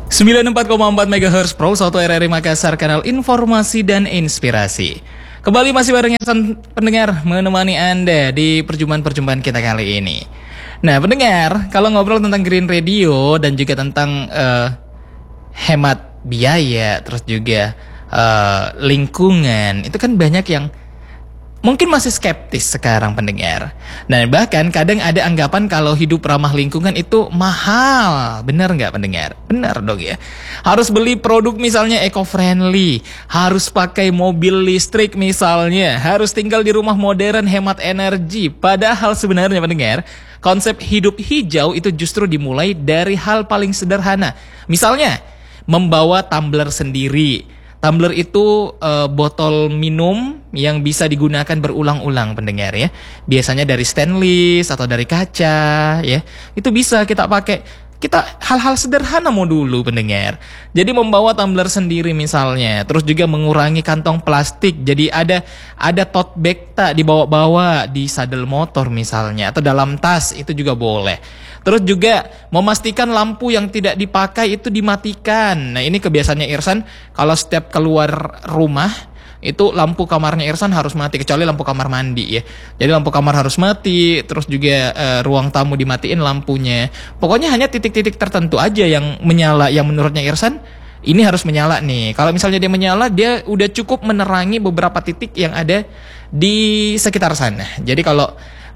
94,4 MHz Pro 1 RRI Makassar, kanal informasi dan inspirasi. Kembali masih bareng pendengar menemani Anda di perjumpaan-perjumpaan kita kali ini. Nah pendengar, kalau ngobrol tentang Green Radio dan juga tentang hemat biaya, terus juga lingkungan, itu kan banyak yang mungkin masih skeptis sekarang pendengar. Dan bahkan kadang ada anggapan kalau hidup ramah lingkungan itu mahal. Benar nggak pendengar? Benar dong ya. Harus beli produk misalnya eco-friendly, harus pakai mobil listrik misalnya, harus tinggal di rumah modern hemat energi. Padahal sebenarnya pendengar, konsep hidup hijau itu justru dimulai dari hal paling sederhana. Misalnya, membawa tumbler sendiri. Tumbler itu botol minum yang bisa digunakan berulang-ulang pendengar ya. Biasanya dari stainless atau dari kaca ya. Itu bisa kita pakai. Kita hal-hal sederhana mau dulu pendengar. Jadi membawa tumbler sendiri misalnya. Terus juga mengurangi kantong plastik. Jadi ada tote bag tak dibawa-bawa di sadel motor misalnya. Atau dalam tas itu juga boleh. Terus juga memastikan lampu yang tidak dipakai itu dimatikan. Nah ini kebiasaannya Irsan, kalau setiap keluar rumah itu lampu kamarnya Irsan harus mati, kecuali lampu kamar mandi ya. Jadi lampu kamar harus mati, terus juga ruang tamu dimatiin lampunya. Pokoknya hanya titik-titik tertentu aja yang menyala, yang menurutnya Irsan ini harus menyala nih. Kalau misalnya dia menyala, dia udah cukup menerangi beberapa titik yang ada di sekitar sana. Jadi kalau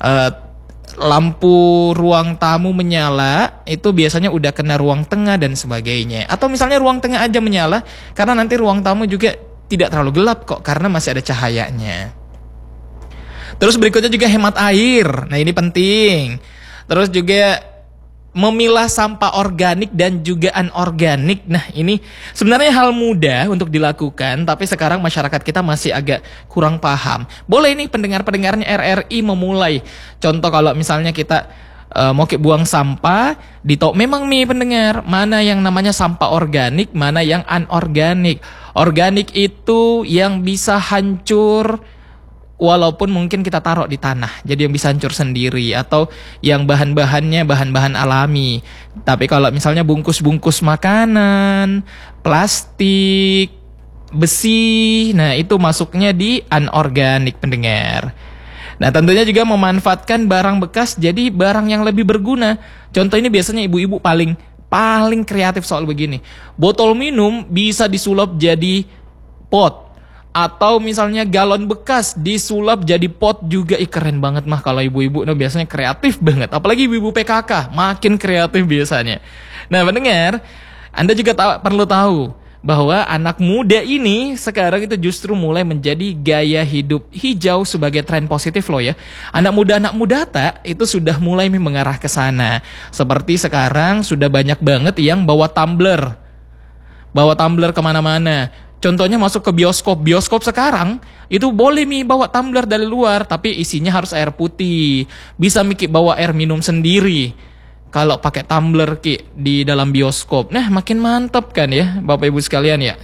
lampu ruang tamu menyala, itu biasanya udah kena ruang tengah dan sebagainya. Atau misalnya ruang tengah aja menyala, karena nanti ruang tamu juga tidak terlalu gelap kok, karena masih ada cahayanya. Terus berikutnya juga hemat air. Nah ini penting. Terus juga memilah sampah organik dan juga anorganik. Nah ini sebenarnya hal mudah untuk dilakukan, tapi sekarang masyarakat kita masih agak kurang paham. Boleh nih pendengar-pendengarnya RRI memulai. Contoh kalau misalnya kita mau buang sampah, memang nih pendengar, mana yang namanya sampah organik, mana yang anorganik. Organik itu yang bisa hancur walaupun mungkin kita taruh di tanah, jadi yang bisa hancur sendiri, atau yang bahan-bahannya bahan-bahan alami. Tapi kalau misalnya bungkus-bungkus makanan, plastik, besi, nah itu masuknya di anorganik pendengar. Nah tentunya juga memanfaatkan barang bekas jadi barang yang lebih berguna. Contoh ini biasanya ibu-ibu paling kreatif soal begini. Botol minum bisa disulap jadi pot. Atau misalnya galon bekas disulap jadi pot juga. Keren banget mah kalau ibu-ibu nah biasanya kreatif banget. Apalagi ibu-ibu PKK makin kreatif biasanya. Nah pendengar, Anda juga perlu tahu bahwa anak muda ini sekarang itu justru mulai menjadi gaya hidup hijau sebagai tren positif loh ya. Anak muda tak itu sudah mulai mengarah ke sana. Seperti sekarang sudah banyak banget yang bawa tumbler kemana-mana. Contohnya masuk ke bioskop sekarang itu boleh nih bawa tumbler dari luar, tapi isinya harus air putih. Bisa bawa air minum sendiri kalau pakai tumbler di dalam bioskop. Nah makin mantap kan ya Bapak Ibu sekalian ya.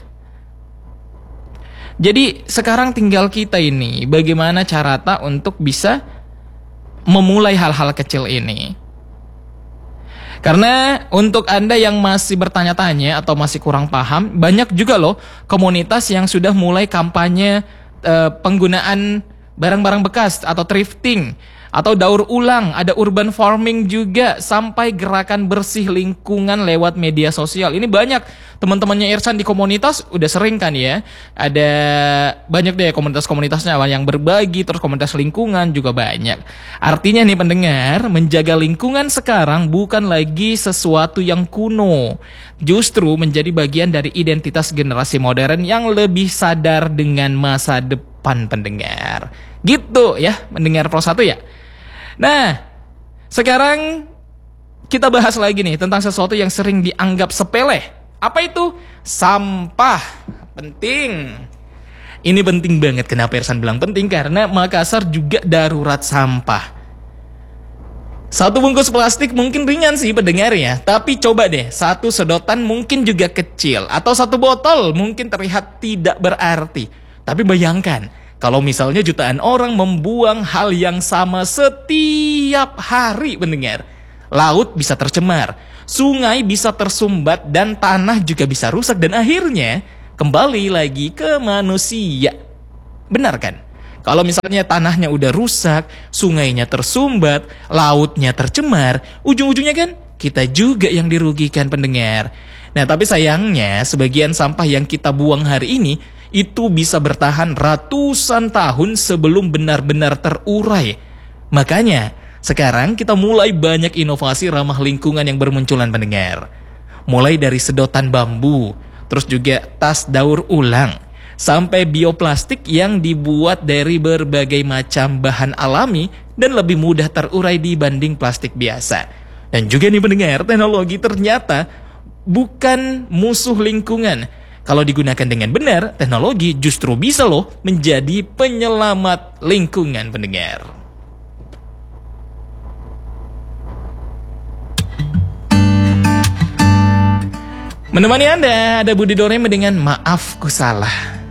Jadi sekarang tinggal kita ini bagaimana cara untuk bisa memulai hal-hal kecil ini. Karena untuk Anda yang masih bertanya-tanya atau masih kurang paham, banyak juga loh komunitas yang sudah mulai kampanye penggunaan barang-barang bekas atau thrifting atau daur ulang, ada urban farming juga, sampai gerakan bersih lingkungan lewat media sosial. Ini banyak teman-temannya Irsan di komunitas udah sering kan ya. Ada banyak deh komunitas-komunitasnya yang berbagi, terus komunitas lingkungan juga banyak. Artinya nih pendengar, menjaga lingkungan sekarang bukan lagi sesuatu yang kuno. Justru menjadi bagian dari identitas generasi modern yang lebih sadar dengan masa depan pendengar. Gitu ya, mendengar Pro 1 ya. Nah, sekarang kita bahas lagi nih tentang sesuatu yang sering dianggap sepele. Apa itu? Sampah. Penting. Ini penting banget. Kenapa Irsan bilang penting? Karena Makassar juga darurat sampah. Satu bungkus plastik mungkin ringan sih pendengarnya, tapi coba deh, satu sedotan mungkin juga kecil, atau satu botol mungkin terlihat tidak berarti. Tapi bayangkan, kalau misalnya jutaan orang membuang hal yang sama setiap hari pendengar, laut bisa tercemar, sungai bisa tersumbat dan tanah juga bisa rusak dan akhirnya kembali lagi ke manusia. Benar kan? Kalau misalnya tanahnya udah rusak, sungainya tersumbat, lautnya tercemar, ujung-ujungnya kan kita juga yang dirugikan pendengar. Nah, tapi sayangnya sebagian sampah yang kita buang hari ini itu bisa bertahan ratusan tahun sebelum benar-benar terurai. Makanya, sekarang kita mulai banyak inovasi ramah lingkungan yang bermunculan pendengar. Mulai dari sedotan bambu, terus juga tas daur ulang, sampai bioplastik yang dibuat dari berbagai macam bahan alami dan lebih mudah terurai dibanding plastik biasa. Dan juga nih pendengar, teknologi ternyata bukan musuh lingkungan. Kalau digunakan dengan benar, teknologi justru bisa loh menjadi penyelamat lingkungan pendengar. Menemani Anda, ada Budi Doremi dengan Maaf Ku Salah.